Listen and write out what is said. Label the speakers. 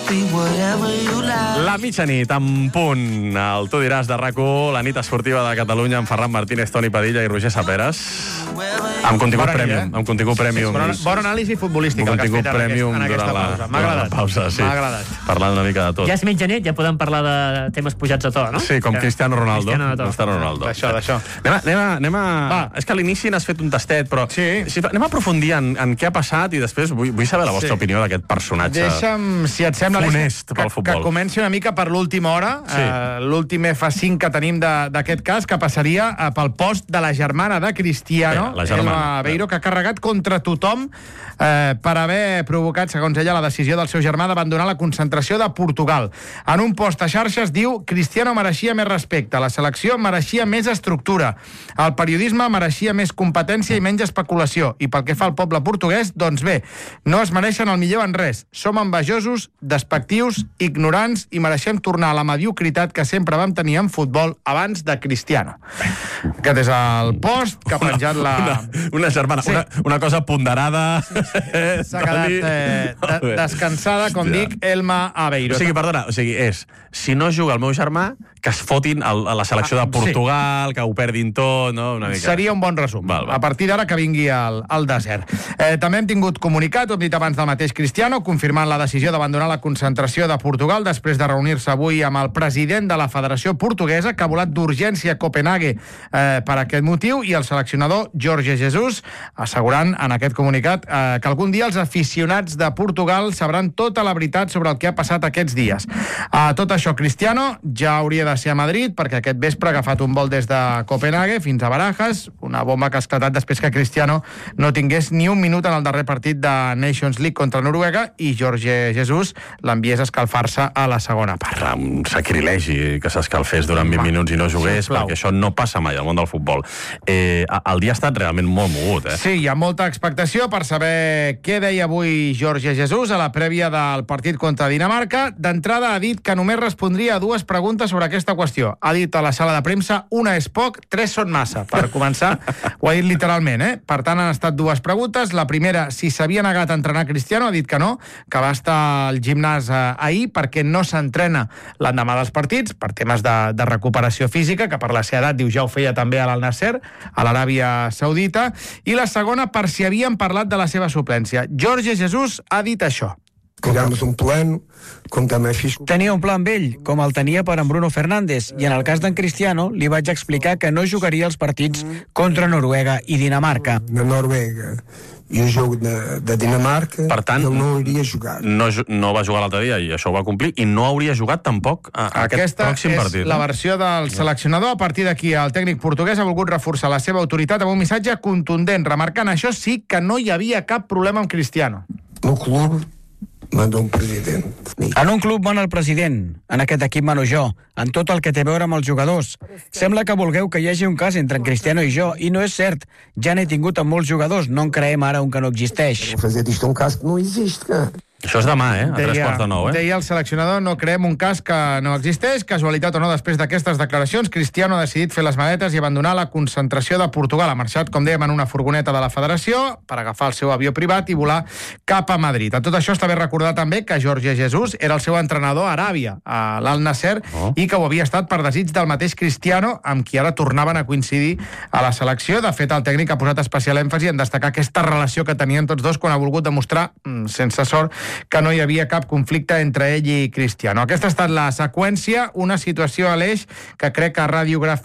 Speaker 1: La mitjanit, en punt. El Tu diràs de RAC1, la nit esportiva de Catalunya amb Ferran Martínez, Toni Padilla i Roger Saperes. Amb contingut premium. Amb contingut premium.
Speaker 2: Bona anàlisi futbolística.
Speaker 1: Amb contingut premium durant la pausa. M'ha
Speaker 2: agradat.
Speaker 1: Parlant una mica de tot.
Speaker 3: Ja és mitjanit, ja podem parlar de temes pujats a to, no?
Speaker 1: Sí, com Cristiano Ronaldo.
Speaker 2: D'això.
Speaker 1: Anem a... És que a l'inici n'has fet un tastet, però anem a aprofundir en què ha passat i després vull saber la vostra opinió d'aquest personatge.
Speaker 2: Deixa'm, si et sembla,
Speaker 1: funest pel futbol.
Speaker 2: Que comenci una mica per l'última hora, l'últim F5 que tenim d'aquest cas, que passaria pel post de la germana de Cristiano, Elma Beiro, que ha carregat contra tothom per haver provocat, segons ella, la decisió del seu germà d'abandonar la concentració de Portugal. En un post a xarxes diu: Cristiano mereixia més respecte, la selecció mereixia més estructura, el periodisme mereixia més competència i menys especulació, i pel que fa al poble portuguès, doncs bé, no es mereixen el millor en res. Som envejosos, despectius, ignorants i mereixem tornar a la mediocritat que sempre vam tenir en futbol abans de Cristiano. Aquest és el post que ha penjat
Speaker 1: una germana, una cosa ponderada.
Speaker 2: S'ha quedat descansada, com dic, Elma Aveiro.
Speaker 1: O sigui, perdona, és, si no juga el meu germà, que es fotin a la selecció de Portugal, que ho perdin tot, no? Una mica.
Speaker 2: Seria un bon resum. A partir d'ara que vingui al desert. També hem tingut comunicat, ho hem dit abans del mateix Cristiano, confirmant la decisió d'abandonar la concentració de Portugal després de reunir-se avui amb el president de la Federació Portuguesa, que ha volat d'urgència a Copenhague per aquest motiu, i el seleccionador Jorge Jesus, assegurant en aquest comunicat que algun dia els aficionats de Portugal sabran tota la veritat sobre el que ha passat aquests dies. Tot això, Cristiano ja hauria de ser a Madrid, perquè aquest vespre ha agafat un vol des de Copenhague fins a Barajas, una bomba que ha esclatat després que Cristiano no tingués ni un minut en el darrer partit de Nations League contra Noruega i Jorge Jesus l'enviés a escalfar-se a la segona part.
Speaker 1: Un sacrilegi que s'escalfés durant 20 minuts i no jugués, perquè això no passa mai al món del futbol. El dia ha estat realment molt mogut,
Speaker 2: Sí, hi ha molta expectació per saber què deia avui Jorge Jesus a la prèvia del partit contra Dinamarca. D'entrada ha dit que només respondria a dues preguntes sobre aquesta qüestió. Ha dit a la sala de premsa: una és poc, tres són massa. Per començar, ho ha dit literalment, Per tant, han estat dues preguntes. La primera, si s'havia negat a entrenar Cristiano, ha dit que no, que va estar al gimnàs ahir perquè no s'entrena l'endemà dels partits, per temes de recuperació física, que per la seva edat, diu, ja ho feia també a l'Al-Nasser, a l'Aràbia Saudita. I la segona, per si havien parlat de la seva suplència. Jorge Jesus ha dit això.
Speaker 4: Tenia un pla amb ell, com el tenia per en Bruno Fernández, i en el cas d'en Cristiano li vaig explicar que no jugaria els partits contra Noruega i Dinamarca.
Speaker 5: I el joc de Dinamarca,
Speaker 1: per tant,
Speaker 5: no hauria jugat.
Speaker 1: No va jugar l'altre dia i això ho va complir, i no hauria jugat tampoc a aquest pròxim partit.
Speaker 2: Aquesta és la versió del seleccionador. A partir d'aquí, el tècnic portuguès ha volgut reforçar la seva autoritat amb un missatge contundent, remarcant, això sí, que no hi havia cap problema amb Cristiano.
Speaker 5: No club manda un president.
Speaker 4: En un club mana el president, en aquest equip mano jo, en tot el que té a veure amb els jugadors. Sembla que vulgueu que hi hagi un cas entre en Cristiano i jo, i no és cert. Ja n'he tingut amb molts jugadors, no en creem ara un que no existeix.
Speaker 5: Fazer disto un cas que no existe,
Speaker 1: Això és demà, a 3:45,
Speaker 2: Deia el seleccionador, no creem un cas que no existeix. Casualitat o no, després d'aquestes declaracions, Cristiano ha decidit fer les maletes i abandonar la concentració de Portugal. Ha marxat, com dèiem, en una furgoneta de la federació per agafar el seu avió privat i volar cap a Madrid. A tot això està bé recordar també que Jorge Jesus era el seu entrenador a Aràbia, a l'Al-Nasser, i que ho havia estat per desig del mateix Cristiano, amb qui ara tornaven a coincidir a la selecció. De fet, el tècnic ha posat especial èmfasi en destacar aquesta relació que tenien tots dos quan ha volgut demostrar, sense sort, que no hi havia cap conflicte entre ell i Cristiano. Aquesta ha estat la seqüència, una situació a l'eix que crec que ha radiografat